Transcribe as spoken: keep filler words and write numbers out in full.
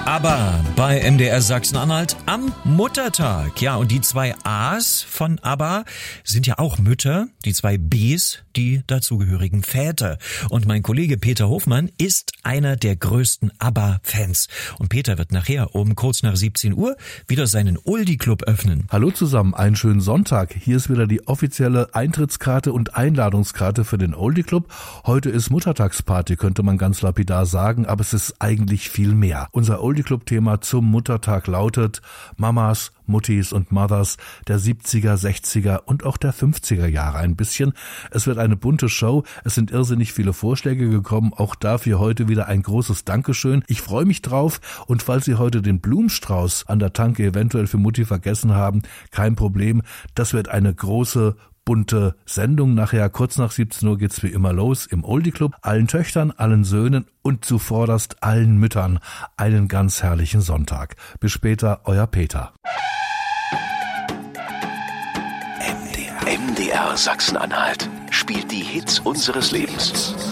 ABBA bei M D R Sachsen-Anhalt am Muttertag. Ja, und die zwei A's von ABBA sind ja auch Mütter, die zwei B's die dazugehörigen Väter. Und mein Kollege Peter Hofmann ist einer der größten ABBA-Fans. Und Peter wird nachher um kurz nach siebzehn Uhr wieder seinen Oldie-Club öffnen. Hallo zusammen, einen schönen Sonntag. Hier ist wieder die offizielle Eintrittskarte und Einladungskarte für den Oldie-Club. Heute ist Muttertagsparty, könnte man ganz lapidar sagen, aber es ist eigentlich viel mehr. Unser Oldie-Club-Thema zum Muttertag lautet Mamas, Muttis und Mothers der siebziger, sechziger und auch der fünfziger Jahre ein bisschen. Es wird eine bunte Show, es sind irrsinnig viele Vorschläge gekommen, auch dafür heute wieder ein großes Dankeschön. Ich freue mich drauf und falls Sie heute den Blumenstrauß an der Tanke eventuell für Mutti vergessen haben, kein Problem, das wird eine große bunte Sendung. Nachher kurz nach siebzehn Uhr geht's wie immer los im Oldie Club. Allen Töchtern, allen Söhnen und zuvorderst allen Müttern einen ganz herrlichen Sonntag. Bis später, euer Peter. M D R Sachsen-Anhalt spielt die Hits unseres Lebens.